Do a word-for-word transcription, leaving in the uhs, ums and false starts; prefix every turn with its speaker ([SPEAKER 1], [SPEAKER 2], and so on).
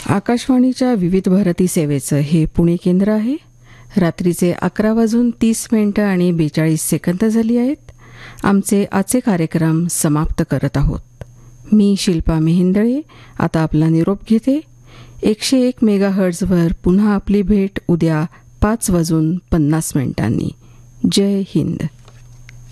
[SPEAKER 1] आकाशवाणीच्या विविध भारती सेवेचं हे पुणे केंद्र आहे. रात्रीचे अकरा वाजून तीस मिनिटं आणि बेचाळीस सेकंद झाली आहेत. आमचे आजचे कार्यक्रम समाप्त करत आहोत. मी शिल्पा मेहेंदळे आता आपला निरोप घेते. एकशे एक मेगा हर्ट्झवर पुन्हा आपली भेट उद्या पाच वाजून पन्नास मिनिटांनी. जय हिंद.